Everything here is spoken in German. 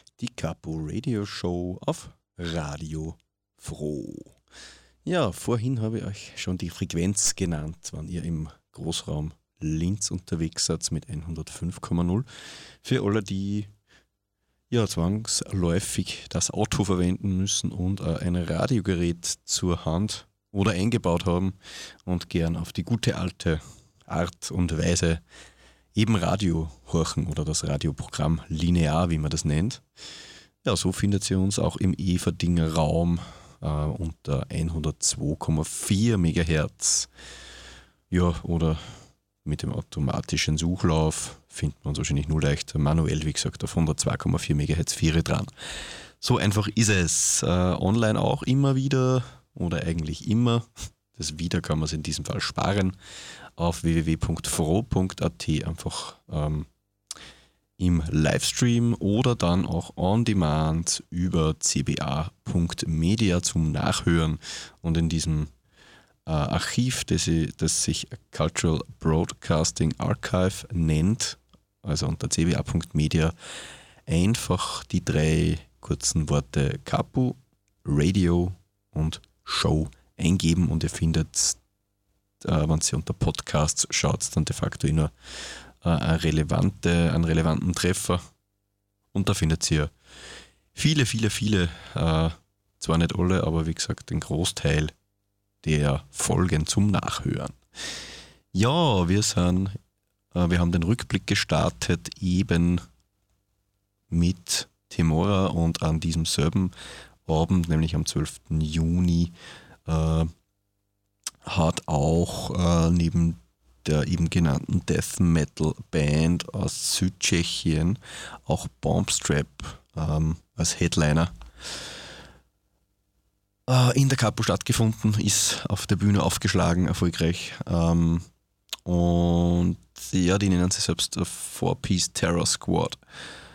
Die Capo Radio Show auf Radio Froh. Ja, vorhin habe ich euch schon die Frequenz genannt, wenn ihr im Großraum Linz unterwegs seid mit 105,0. Für alle, die ja zwangsläufig das Auto verwenden müssen und ein Radiogerät zur Hand oder eingebaut haben und gern auf die gute alte Art und Weise eben Radio horchen oder das Radioprogramm linear, wie man das nennt. Ja, so findet ihr uns auch im Everdinger Raum unter 102,4 MHz. Ja, oder mit dem automatischen Suchlauf findet man uns wahrscheinlich nur leicht manuell, wie gesagt, auf 102,4 MHz 4 dran. So einfach ist es. Online auch immer wieder oder eigentlich immer. Das Wieder kann man es in diesem Fall sparen. Auf www.fro.at einfach im Livestream oder dann auch on demand über cba.media zum Nachhören und in diesem Archiv, das sich Cultural Broadcasting Archive nennt, also unter cba.media, einfach die 3 kurzen Worte Capo, Radio und Show eingeben und ihr findet, wenn ihr unter Podcasts schaut, dann de facto nur einen relevanten Treffer. Und da findet ihr viele, zwar nicht alle, aber wie gesagt den Großteil der Folgen zum Nachhören. Ja, wir haben den Rückblick gestartet eben mit Temora und an diesem selben Abend, nämlich am 12. Juni, hat auch neben der eben genannten Death Metal Band aus Südtschechien auch Bombstrap als Headliner in der Capo stattgefunden, ist auf der Bühne aufgeschlagen, erfolgreich. Und ja, die nennen sich selbst Four Piece Terror Squad.